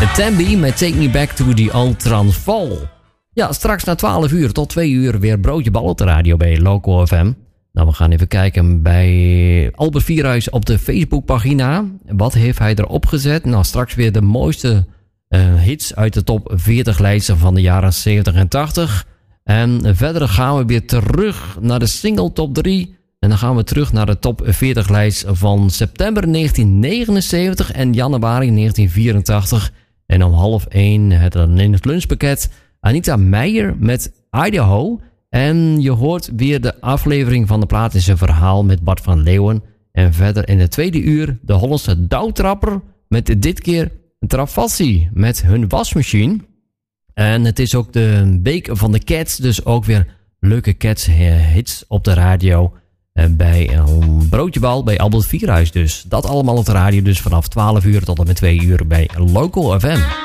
Tambi met Take Me Back to the Old Transvaal. Ja, straks na 12 uur tot 2 uur weer broodje bal op de radio bij Loco FM. Nou, we gaan even kijken bij Albert Vierhuis op de Facebookpagina. Wat heeft hij erop gezet? Nou, straks weer de mooiste hits uit de top 40 lijsten van de jaren 70 en 80. En verder gaan we weer terug naar de single top 3. En dan gaan we terug naar de top 40 lijst van september 1979 en januari 1984. En om 12:30 in het lunchpakket Anita Meijer met Idaho. En je hoort weer de aflevering van de plaat in zijn verhaal met Bart van Leeuwen. En verder in het tweede uur de Hollandse Douwtrapper met dit keer Travassi met hun wasmachine. En het is ook de week van de Cats, dus ook weer leuke Cats hits op de radio. Bij een broodjebal bij Albert Vierhuis dus. Dat allemaal op de radio dus vanaf 12 uur tot en met 2 uur bij Local FM.